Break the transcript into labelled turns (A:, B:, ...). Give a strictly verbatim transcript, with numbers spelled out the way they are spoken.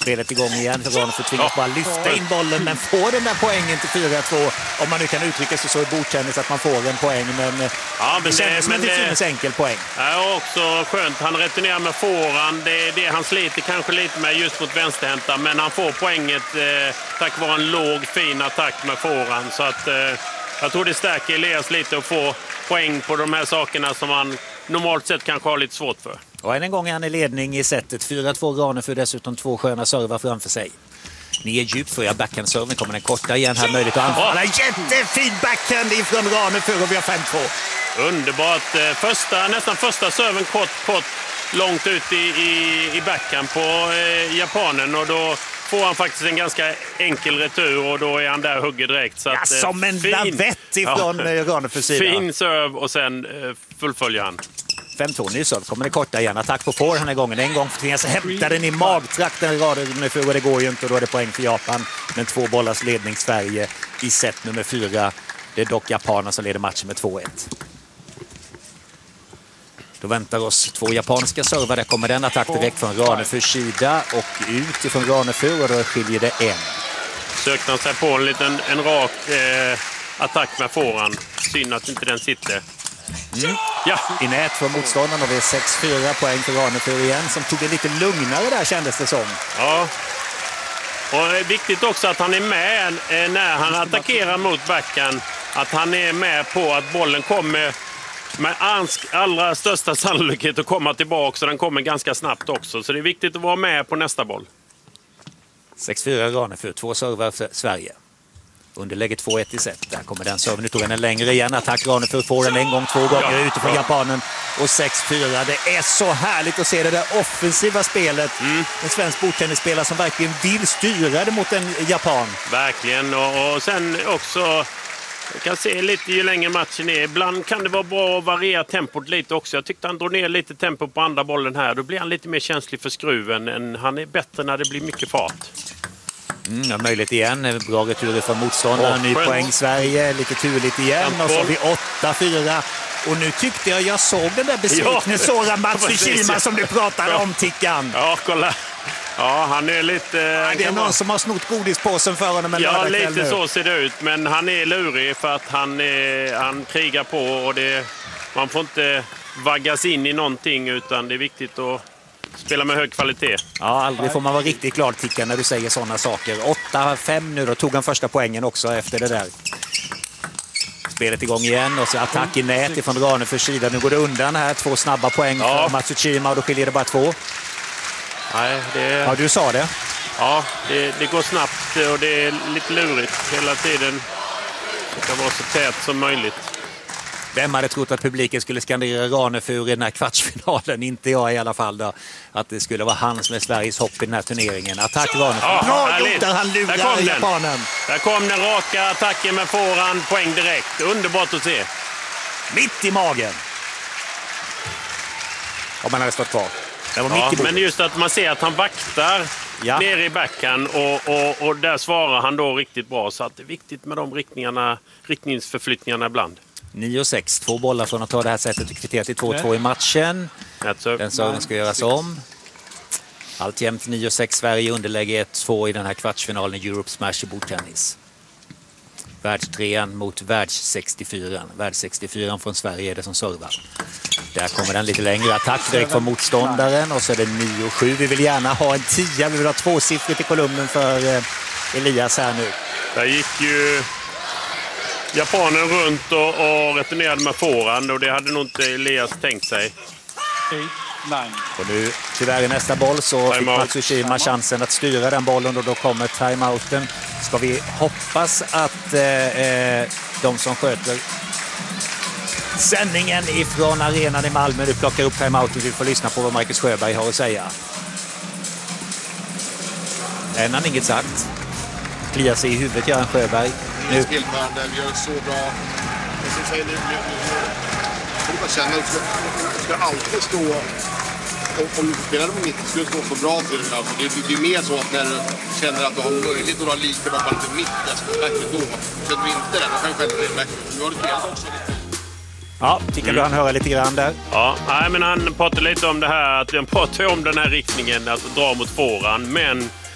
A: spelet igång igen. För Ranefur tvingas bara lyfta in bollen, men får den där poängen till fyra två. Om man nu kan uttrycka sig så i bordtennis att man får en poäng. Men, ja, men det kändes som en till synes enkel poäng.
B: Ja, också skönt. Han returnerar med forehand. Det är det han sliter kanske lite med just mot vänsterhänta. Men han får poänget eh, tack vare en låg, fin attack med forehand. Så att... Eh, Jag tror det stärker Elias lite att få poäng på de här sakerna som man normalt sett kanske har lite svårt för.
A: Och än en gång är han i ledning i setet. fyra två Ranefur, dessutom två sköna servar framför sig. Ner djupt för jag backhandserven. Kommer den korta igen här, möjligt att anfalla. Jättefin backhand ifrån Ranefur och vi har fem två.
B: Underbart. Första, nästan första serven kort, kort långt ut i, i, i backhand på eh, japanen och då får han faktiskt en ganska enkel retur och då är han där hugger direkt. Så
A: ja,
B: att,
A: som en lavett ifrån ja, Ranefurs sida.
B: Fin serv och sen eh, fullföljer han.
A: fem två ny serv, kommer det korta igen. Attack på får den här gången. En gång tvingas hämta den i magtrakten. Ranefur och det går ju inte och då är det poäng för Japan. Men två bollars ledning Sverige i set nummer fyra. Det är dock japaner som leder matchen med två ett. Då väntar oss två japanska servar. Där kommer den attack direkt från Ranefurs sida och ut ifrån Ranefur och då skiljer det en.
B: Sökte han sig på en liten en rak eh, attack med forehand. Synd att inte den sitter.
A: Mm. Ja, i nät för motståndaren och det är sex fyra poäng för Ranefur igen som tog det lite lugnare där kändes det som.
B: Ja. Och det är viktigt också att han är med eh, när han attackerar mot backen. Att han är med på att bollen kommer med allra största sannolikhet att komma tillbaka så den kommer ganska snabbt också. Så det är viktigt att vara med på nästa boll.
A: sex fyra Ranefur, två servar för Sverige. Underlägger två ett i set. Där kommer den serven. Nu tog den längre igen. Attack Ranefur får den en gång, två gånger ja, utifrån ja. japanen. Och sex fyra. Det är så härligt att se det där offensiva spelet. Mm. En svensk bordtennisspelare som verkligen vill styra det mot en japan.
B: Verkligen. Och, och sen också... Jag kan se lite ju längre matchen är. Ibland kan det vara bra att variera tempot lite också. Jag tyckte han drog ner lite tempo på andra bollen här. Då blir han lite mer känslig för skruven. Än han är bättre när det blir mycket fart.
A: Mm, ja, möjligt igen. Bra retur från motståndaren. Ny poäng Sverige. Lite turligt igen. Och så har vi åtta fyra. Och nu tyckte jag jag såg den där besvikna ja. Sora Matsushima som du pratade ja. om, Tickan.
B: Ja, kolla. Ja, han är lite...
A: Ja, det är någon som har snott godispåsen för honom. En
B: ja, lite nu. Så ser det ut. Men han är lurig för att han, är, han krigar på. Och det, man får inte vaggas in i någonting utan det är viktigt att spela med hög kvalitet.
A: Ja, aldrig får man vara riktigt glad, Tickan, när du säger sådana saker. åtta fem nu, då tog han första poängen också efter det där. Spelet igång igen och så attack i nät ifrån Ranefurs sida. Nu går det undan här. Två snabba poäng ja. för Matsushima och då skiljer det bara två.
B: Nej, det...
A: Ja, du sa det.
B: Ja, det, det går snabbt och det är lite lurigt hela tiden. Det kan vara så tät som möjligt.
A: Vem hade trott att publiken skulle skandera Ranefur i den här kvartsfinalen? Inte jag i alla fall då. Att det skulle vara han som är Sveriges hopp i den här turneringen. Attack Ranefur.
B: Ja,
A: bra gjort där han lurar där kom japanen.
B: Den. Där kom den raka attacken med forehand. Poäng direkt. Underbart att se.
A: Mitt i magen. Om man hade stått kvar. Det var
B: ja,
A: mitt i
B: men just att man ser att han vaktar ja. ner i backhand och, och, och där svarar han då riktigt bra. Så att det är viktigt med de riktningarna, riktningsförflyttningarna ibland.
A: nio sex, två bollar från att ta det här sättet och kvittera till två två i matchen. Den serven ska göras om. Alltjämt nio sex Sverige underläge ett två i den här kvartsfinalen i Europe Smash i bordtennis. Världstrean mot världs sextiofyra. Världs sextiofyra från Sverige är det som servar. Där kommer den lite längre attack direkt från motståndaren och så är det nio sju. Vi vill gärna ha en tia, vi vill ha tvåsiffrigt i kolumnen för eh, Elias här nu.
B: Där gick ju japanen runt och, och returnerade med forehand och det hade nog inte Elias tänkt sig.
A: Och nu tyvärr i nästa boll så fick Matsushima chansen att styra den bollen och då kommer timeouten. Ska vi hoppas att eh, de som sköter sändningen ifrån arenan i Malmö nu plockar upp timeouten. Vi får lyssna på vad Marcus Sjöberg har att säga. Än han inget sagt. Kliar sig i huvudet, Göran Sjöberg.
C: Nu. Spelvärde, vi gör så bra. Och så säger nu, nu, nu. Jag får bara känna att det ska alltid stå... Om du spelar med mitt skulle stå så bra till det. Alltså, det, det är mer så att när du känner att du har möjlighet att ha lite bara lite mitt, jag verkligen då. Känner du inte det, då kan jag själv bli verkligen. Nu har du spelat också lite.
A: Ja, tycker du han höra lite grann där?
B: Ja, nej, men han pratar lite om det här, att han pratar om den här riktningen, alltså dra mot forehand. Men